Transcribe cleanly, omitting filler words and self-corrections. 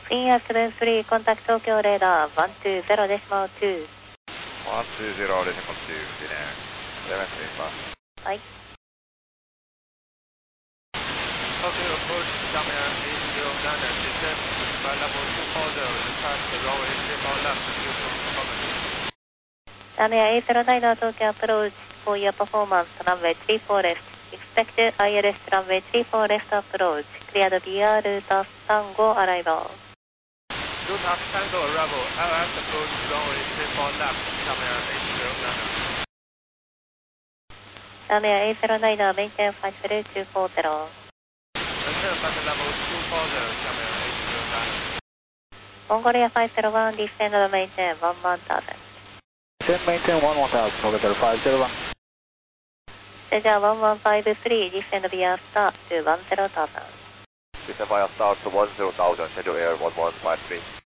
India73, contact Tokyo radar 120.2. 120.2, dinner. 735. はい。 Tokyo approach, Jamia 809, descend by level 240, retard to runway 34 left, Houston performance. Jamia 809 の東京アプローチ for your performance, runway 34 left. Expected ILS runway 34 left approach. Cleared BR route Tango arrival. Route Tango arrival, LS approach, runway 34 left, Jamia 809. Jamia 809 の maintain flight level 240. Maintain flight level 240, Jamia 809. Mongolia 501, descend and maintain 11,000. Descend maintain 11,000, November 501. Cesar 1153, descend via start to 10,000. Descend via start to 10,000, schedule air 1153.